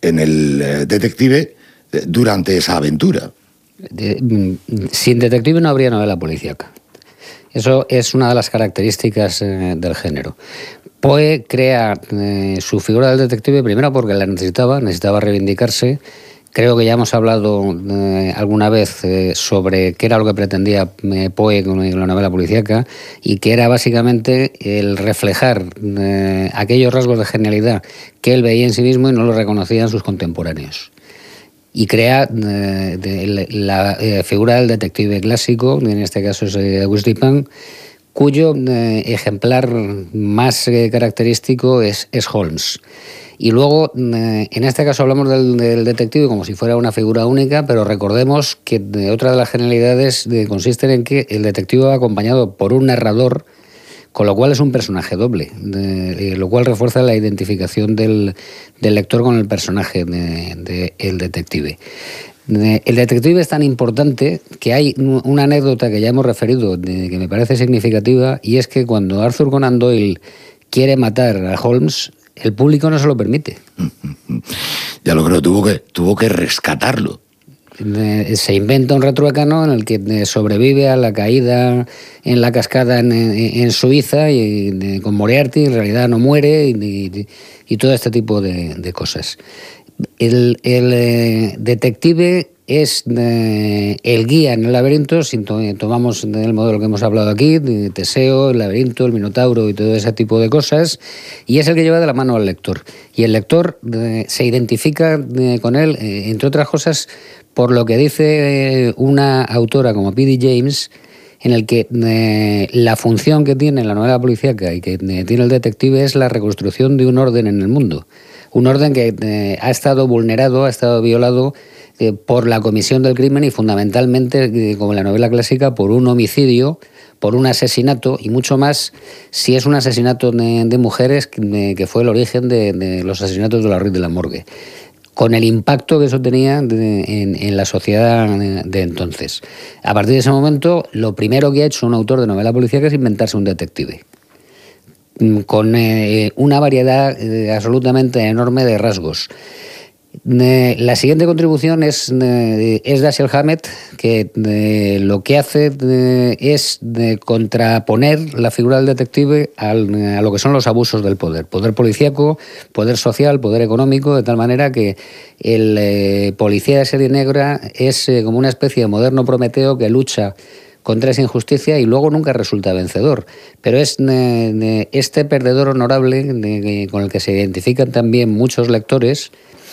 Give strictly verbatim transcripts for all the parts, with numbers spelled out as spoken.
en el eh, detective eh, durante esa aventura. De, sin detective no habría novela policíaca. Eso es una de las características eh, del género. Poe crea eh, su figura del detective primero porque la necesitaba, necesitaba reivindicarse. Creo que ya hemos hablado eh, alguna vez eh, sobre qué era lo que pretendía eh, Poe con la novela policíaca, y que era básicamente el reflejar eh, aquellos rasgos de genialidad que él veía en sí mismo y no lo reconocían sus contemporáneos. Y crea eh, de, la eh, figura del detective clásico, en este caso es eh, Auguste Dupin, cuyo eh, ejemplar más eh, característico es, es Holmes. Y luego, eh, en este caso hablamos del, del detective como si fuera una figura única, pero recordemos que de otra de las genialidades de, consiste en que el detective va acompañado por un narrador, con lo cual es un personaje doble, de, lo cual refuerza la identificación del, del lector con el personaje del de, de detective. El detective es tan importante que hay una anécdota que ya hemos referido de, que me parece significativa, y es que cuando Arthur Conan Doyle quiere matar a Holmes, el público no se lo permite. Ya lo creo, tuvo que, tuvo que rescatarlo. Se inventa un retruécano en el que sobrevive a la caída en la cascada en, en, en Suiza y de, con Moriarty, en realidad no muere, y, y, y todo este tipo de, de cosas. El, el eh, detective es eh, el guía en el laberinto, si to tomamos el modelo que hemos hablado aquí, de Teseo, el laberinto, el Minotauro y todo ese tipo de cosas, y es el que lleva de la mano al lector. Y el lector eh, se identifica eh, con él, eh, entre otras cosas, por lo que dice eh, una autora como P D James, en el que eh, la función que tiene la novela policíaca y que eh, tiene el detective es la reconstrucción de un orden en el mundo. Un orden que eh, ha estado vulnerado, ha estado violado eh, por la comisión del crimen y fundamentalmente, eh, como en la novela clásica, por un homicidio, por un asesinato, y mucho más si es un asesinato de, de mujeres que, que fue el origen de, de los asesinatos de la Rue de la Morgue, con el impacto que eso tenía de, en, en la sociedad de, de entonces. A partir de ese momento, lo primero que ha hecho un autor de novela policíaca es inventarse un detective, con eh, una variedad eh, absolutamente enorme de rasgos. Eh, la siguiente contribución es, eh, es Dashiell Hammett, que eh, lo que hace eh, es de contraponer la figura del detective al, a lo que son los abusos del poder. Poder policíaco, poder social, poder económico, de tal manera que el eh, policía de serie negra es eh, como una especie de moderno Prometeo que lucha contra esa injusticia y luego nunca resulta vencedor. Pero es eh, este perdedor honorable de, con el que se identifican también muchos lectores,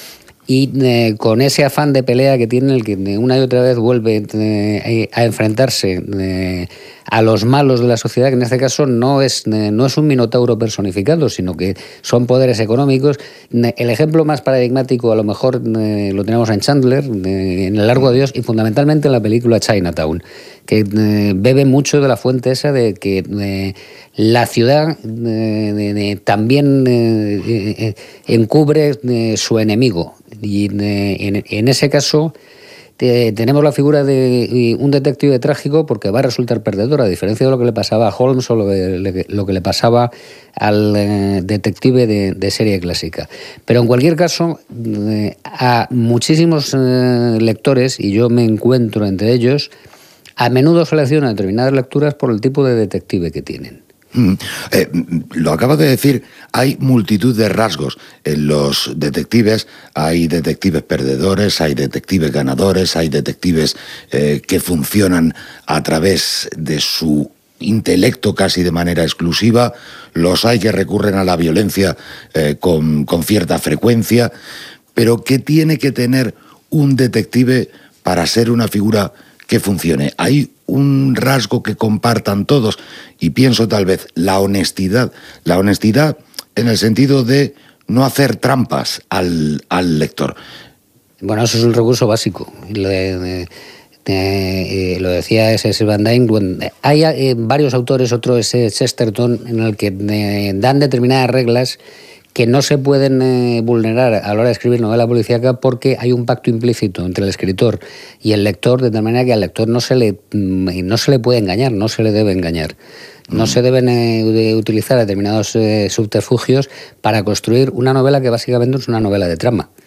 y eh, con ese afán de pelea que tiene, el que una y otra vez vuelve eh, a enfrentarse eh, a los malos de la sociedad, que en este caso no es, eh, no es un minotauro personificado, sino que son poderes económicos. El ejemplo más paradigmático a lo mejor eh, lo tenemos en Chandler, eh, en El largo adiós, y fundamentalmente en la película Chinatown, que eh, bebe mucho de la fuente esa de que eh, la ciudad eh, de, de, también eh, eh, encubre eh, su enemigo. Y eh, en, en ese caso eh, tenemos la figura de un detective trágico porque va a resultar perdedor, a diferencia de lo que le pasaba a Holmes o lo que, lo que le pasaba al eh, detective de, de serie clásica. Pero en cualquier caso, eh, a muchísimos eh, lectores, y yo me encuentro entre ellos, a menudo seleccionan determinadas lecturas por el tipo de detective que tienen. Mm, eh, lo acabas de decir, hay multitud de rasgos en los detectives. Hay detectives perdedores, hay detectives ganadores, hay detectives eh, que funcionan a través de su intelecto casi de manera exclusiva, los hay que recurren a la violencia eh, con, con cierta frecuencia. Pero ¿qué tiene que tener un detective para ser una figura que funcione? Hay un rasgo que compartan todos, y pienso tal vez la honestidad. La honestidad en el sentido de no hacer trampas al, al lector. Bueno, eso es un recurso básico. Lo, de, de, de, eh, lo decía S S Van Dyne. Hay eh, varios autores, otro es Chesterton, en el que eh, dan determinadas reglas que no se pueden eh, vulnerar a la hora de escribir novela policíaca porque hay un pacto implícito entre el escritor y el lector, de tal manera que al lector no se le, no se le puede engañar, no se le debe engañar. No mm. se deben eh, utilizar determinados eh, subterfugios para construir una novela que básicamente es una novela de trama.